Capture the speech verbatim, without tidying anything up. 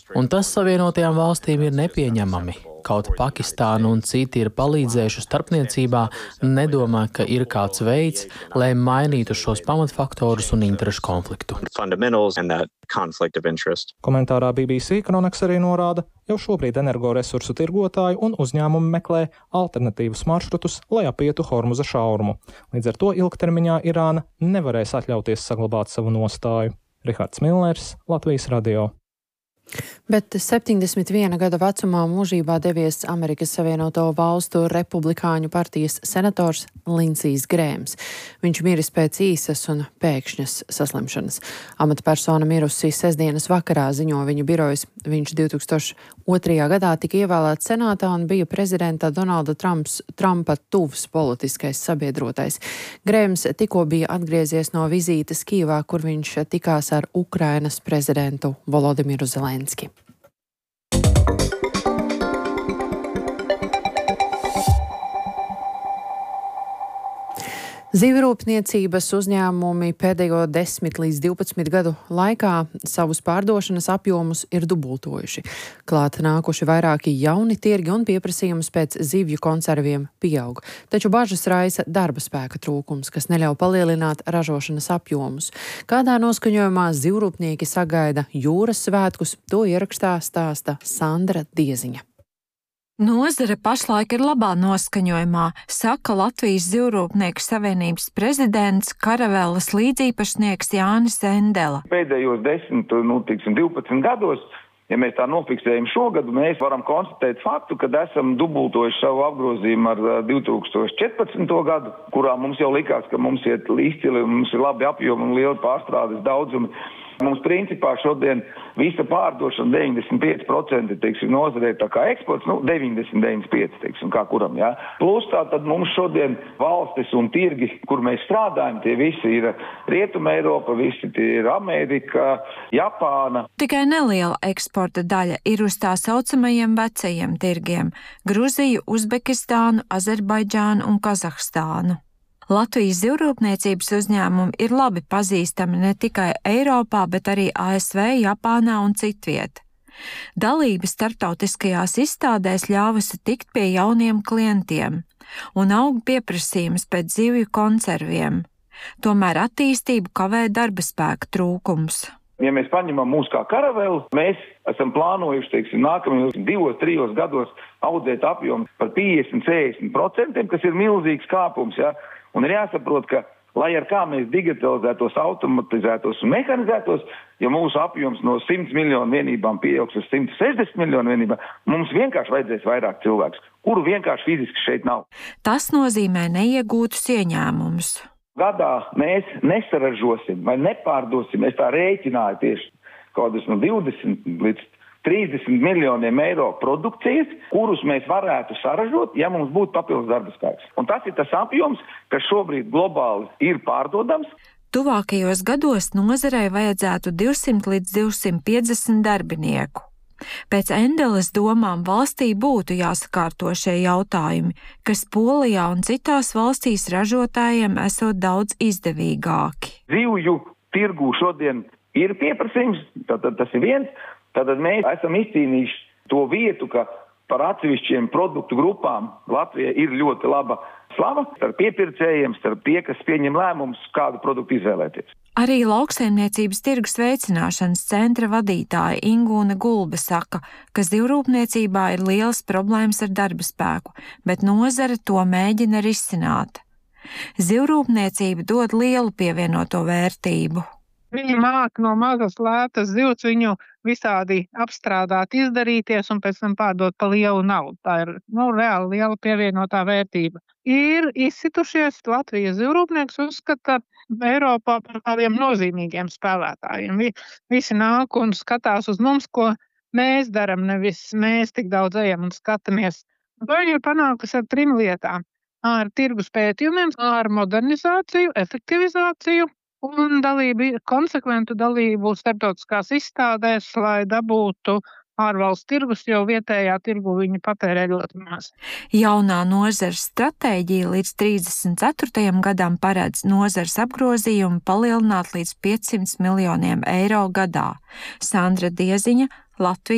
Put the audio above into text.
Un tas Savienotajām valstīm ir nepieņemami. Kaut Pakistāna un citi ir palīdzējuši starpniecībā, nedomā, ka ir kāds veids, lai mainītu šos pamatfaktorus un interešu konfliktu. Komentārā B B C Chronics arī norāda, jau šobrīd energoresursu tirgotāji un uzņēmumi meklē alternatīvus maršrutus, lai apietu Hormuza šaurumu. Līdz ar to ilgtermiņā Irāna nevarēs atļauties saglabāt savu nostāju. Rihards Millers, Latvijas radio. Bet septiņdesmit viena gada vecumā mūžībā devies Amerikas Savienoto Valstu Republikāņu partijas senators Lindsijs Grēms. Viņš miris pēc īsas un pēkšņas saslimšanas. Amatpersona mirusi sestdienas vakarā, ziņo viņa birojas. Viņš divtūkstoš otrajā gadā tika ievēlēts senātā un bija prezidenta Donalda Trumps, Trumpa tuvs politiskais sabiedrotais. Grēms tikko bija atgriezies no vizītes Kijevā, kur viņš tikās ar Ukrainas prezidentu Volodimiru Zelenski. Zivrūpniecības uzņēmumi pēdējo desmit līdz divpadsmit gadu laikā savus pārdošanas apjomus ir dubultojuši. Klāt nākuši vairāki jauni tirgi un pieprasījums pēc zivju konserviem pieaug. Taču bažas raisa darba spēka trūkums, kas neļauj palielināt ražošanas apjomus. Kādā noskaņojumā zivrūpnieki sagaida jūras svētkus, to ierakstā stāsta Sandra Dieziņa. Nozare pašlaik ir labā noskaņojumā, saka Latvijas Zivrūpnieku savienības prezidents, Karaveles līdzīpašnieks Jānis Endela. Pēdējos desmit, nu, tiksim, divpadsmit gados, ja mēs tā nofiksējam šogad, mēs varam konstatēt faktu, ka esam dubultojuši savu apgrozījumu ar divi tūkstoši četrpadsmito gadu, kurā mums jau likās, ka mums iet izcili, mums ir labi apjomi un lieli pārstrādes daudzumi. Mums principā šodien visa pārdošana deviņdesmit pieci procenti, teiksim, nozarē tā kā eksports, nu, deviņdesmit, deviņdesmit pieci, teiksim, kā kuram, jā. Plus tā tad mums šodien valstis un tirgi, kur mēs strādājam, tie visi ir Rietuma Eiropa, visi tie ir Amerika, Japāna. Tikai neliela eksporta daļa ir uz tā saucamajiem vecajiem tirgiem – Gruziju, Uzbekistānu, Azerbaidžānu un Kazahstānu. Latvijas zivrūpniecības uzņēmumi ir labi pazīstami ne tikai Eiropā, bet arī A S V, Japānā un citviet. Dalība starptautiskajās izstādēs ļāvusi tikt pie jauniem klientiem un aug pieprasījums pēc zivju konserviem. Tomēr attīstību kavē darba spēka trūkums. Ja mēs paņemam mūs kā Karaveli, mēs esam plānojuši, teiksim, nākamajos divos, trijos gados audzēt apjomu par piecdesmit līdz sešdesmit procentiem, kas ir milzīgs kāpums, ja? Un ir jāsaprot, ka, lai ar kā mēs digitalizētos, automatizētos un mehanizētos, ja mūsu apjoms no simts miljonu vienībām pieaugs uz simt sešdesmit miljonu vienībām, mums vienkārši vajadzēs vairāk cilvēkus, kuru vienkārši fiziski šeit nav. Tas nozīmē neiegūtus ieņēmumus. Gadā mēs nesaražosim vai nepārdosim, es tā rēķināju tieši kādus no divdesmit līdz trīsdesmit miljoniem eiro produkcijas, kurus mēs varētu saražot, ja mums būtu papildus darba spēks. Un tas ir tas apjoms, kas šobrīd globāli ir pārdodams. Tuvākajos gados nozarei vajadzētu divsimt līdz divsimt piecdesmit darbinieku. Pēc Endeles domām valstī būtu jāsakārto šie jautājumi, kas Polijā un citās valstīs ražotājiem esot daudz izdevīgāki. Zivju tirgū šodien ir pieprasījums, tātad tas ir viens. Tātad mēs esam izcīnījuši to vietu, ka par atsevišķiem produktu grupām Latvija ir ļoti laba slava starp piepircējiem, starp tie, kas pieņem lēmumus, kādu produktu izvēlēties. Arī lauksaimniecības tirgus veicināšanas centra vadītāja Ingūna Gulbe saka, ka zivrūpniecībā ir lielas problēmas ar darba spēku, bet nozare to mēģina risināt. Zivrūpniecība dod lielu pievienoto vērtību. Viņi māk no mazas lētas zivs viņu visādi apstrādāt, izdarīties un pēc tam pārdot pa lielu naudu. Tā ir, nu, reāli liela pievienotā vērtība. Ir izsitušies Latvijas zivrūpnieks uzskata Eiropā par tādiem nozīmīgiem spēlētājiem. Visi nāk un skatās uz mums, ko mēs daram, nevis mēs tik daudz ejam un skatāmies. To viņi ir panākusi ar trim lietām. Ar tirgus pētījumiem, ar modernizāciju, efektivizāciju un dalību, konsekventu dalību starptautiskās izstādēs, lai dabūtu ārvalstu tirgus, jo vietējā tirgu viņi patērē ļoti maz. Jaunā nozares stratēģija līdz trīsdesmit ceturtajam gadam paredz nozares apgrozījumu palielināt līdz piecsimt miljoniem eiro gadā. Sandra Dieziņa, Latvijas